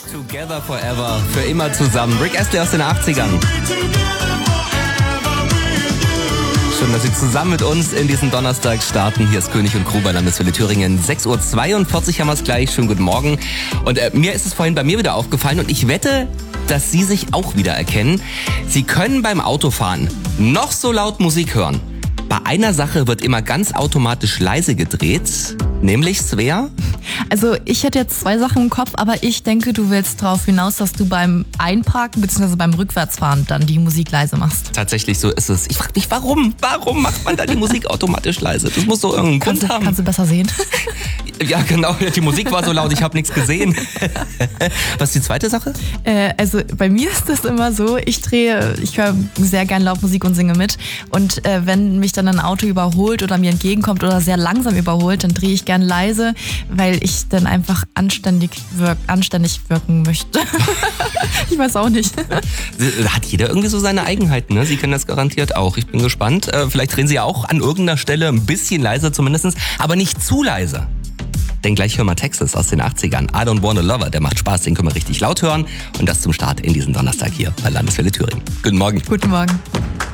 Together Forever, für immer zusammen. Rick Astley aus den 80ern. Schön, dass Sie zusammen mit uns in diesen Donnerstag starten. Hier ist König und Crew bei Landeswelle Thüringen. 6.42 Uhr haben wir es gleich. Schönen guten Morgen. Und mir ist es vorhin bei mir wieder aufgefallen und ich wette, dass Sie sich auch wieder erkennen. Sie können beim Autofahren noch so laut Musik hören. Bei einer Sache wird immer ganz automatisch leise gedreht, nämlich Svea. Also ich hätte jetzt zwei Sachen im Kopf, aber ich denke, du willst darauf hinaus, dass du beim Einparken bzw. beim Rückwärtsfahren dann die Musik leise machst. Tatsächlich, so ist es. Ich frage mich, warum? Warum macht man da die Musik automatisch leise? Das muss doch irgendeinen Grund haben. Kannst du besser sehen? Ja, genau. Die Musik war so laut, ich habe nichts gesehen. Was ist die zweite Sache? Also bei mir ist das immer so, ich höre sehr gern laut Musik und singe mit. Und wenn mich dann ein Auto überholt oder mir entgegenkommt oder sehr langsam überholt, dann drehe ich gern leise, weil ich dann einfach anständig wirken möchte. Ich weiß auch nicht. Hat jeder irgendwie so seine Eigenheiten, ne? Sie kennen das garantiert auch. Ich bin gespannt. Vielleicht drehen Sie ja auch an irgendeiner Stelle ein bisschen leiser zumindest, aber nicht zu leise. Denn gleich hören wir Texas aus den 80ern. I Don't Want a Lover, der macht Spaß, den können wir richtig laut hören. Und das zum Start in diesen Donnerstag hier bei Landeswelle Thüringen. Guten Morgen. Guten Morgen.